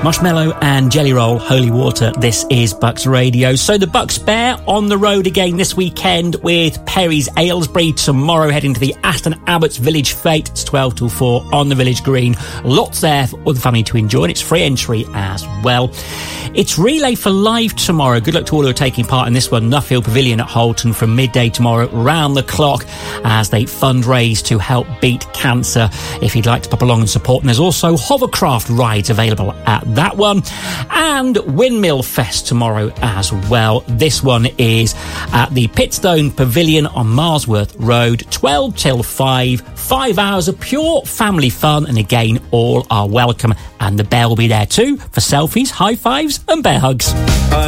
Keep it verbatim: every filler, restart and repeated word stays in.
Marshmallow and Jelly Roll, Holy Water. This is Bucks Radio. So the Bucks Bear on the road again this weekend with Perry's Aylesbury. Tomorrow heading to the Aston Abbots Village Fete. It's twelve till four on the Village Green. Lots there for all the family to enjoy, and it's free entry as well. It's Relay for Life tomorrow. Good luck to all who are taking part in this one. Nuffield Pavilion at Holton from midday tomorrow, round the clock, as they fundraise to help beat cancer. If you'd like to pop along and support, and there's also hovercraft rides available at that one, and Windmill Fest tomorrow as well. This one is at the Pitstone Pavilion on Marsworth Road, twelve till five, five hours of pure family fun, and again all are welcome, and the bear will be there too for selfies, high fives and bear hugs.